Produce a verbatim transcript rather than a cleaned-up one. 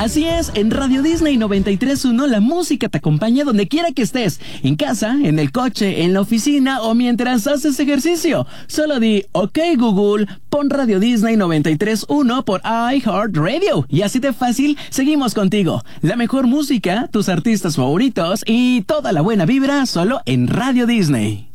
Así es, en Radio Disney noventa y tres punto uno la música te acompaña donde quiera que estés, en casa, en el coche, en la oficina o mientras haces ejercicio. Solo di, ok Google, pon Radio Disney noventa y tres punto uno por iHeartRadio y así de fácil seguimos contigo. La mejor música, tus artistas favoritos y toda la buena vibra solo en Radio Disney.